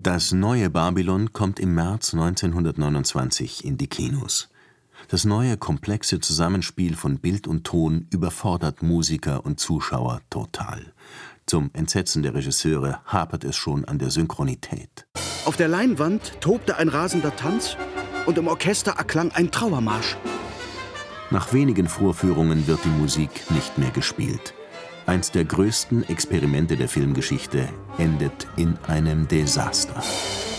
Das neue Babylon kommt im März 1929 in die Kinos. Das neue, komplexe Zusammenspiel von Bild und Ton überfordert Musiker und Zuschauer total. Zum Entsetzen der Regisseure hapert es schon an der Synchronität. Auf der Leinwand tobte ein rasender Tanz und im Orchester erklang ein Trauermarsch. Nach wenigen Vorführungen wird die Musik nicht mehr gespielt. Eins der größten Experimente der Filmgeschichte endet in einem Desaster.